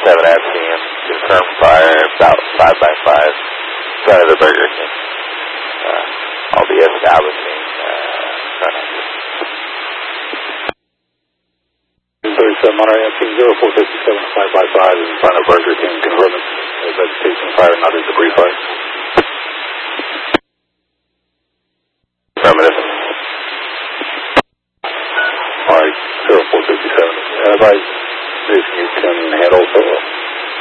7 Epstein, confirmed fire about 5 by 5, front of the Burger King. I'll be establishing front end. 37 Monterey Epstein 0457, 5 by 5 in front of Burger King, confirming vegetation fire, not a debris fire. Affirmative. Alright, 0457. Advise if you can handle